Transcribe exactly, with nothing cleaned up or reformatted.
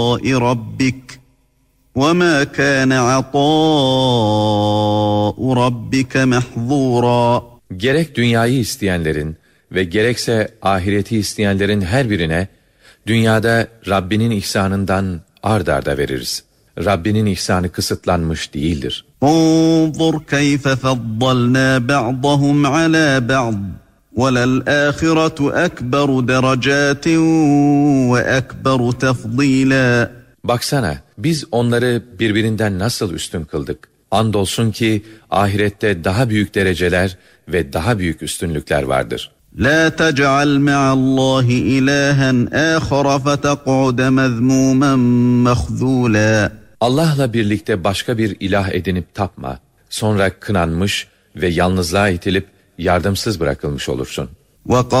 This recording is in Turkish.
رَبِّكَ وَمَا كَانَ عَطَاءُ رَبِّكَ مَحْظُورًا. Gerek dünyayı isteyenlerin ve gerekse ahireti isteyenlerin her birine dünyada Rabbinin ihsanından ard arda veririz. Rabbinin ihsanı kısıtlanmış değildir. انظُرْ كَيْفَ فَضَّلْنَا بَعْضَهُمْ عَلَى بَعْضٍ وَلَلْآخِرَةُ أَكْبَرُ دَرَجَاتٍ وَأَكْبَرُ تَفْضِيلًا. Baksana, biz onları birbirinden nasıl üstün kıldık. Andolsun ki ahirette daha büyük dereceler ve daha büyük üstünlükler vardır. لَا تَجْعَلْ مَعَ اللّٰهِ إِلَٰهًا آخَرَ فَتَقْعُدَ مَذْمُومًا مَخْذُولًا. Allah'la birlikte başka bir ilah edinip tapma. Sonra kınanmış ve yalnızlığa itilip yardımsız bırakılmış olursun.